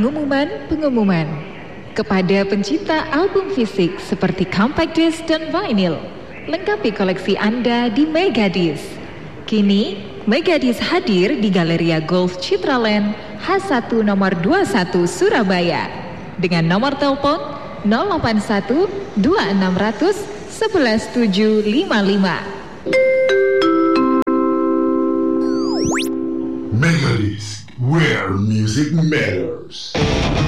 pengumuman kepada pencinta album fisik seperti compact disc dan vinyl. Lengkapi koleksi Anda di Megadisc. Kini Megadisc hadir di Galeria Golf Citraland H1 nomor 21 Surabaya dengan nomor telepon 081 2600 11755. Megadisc, where music matters.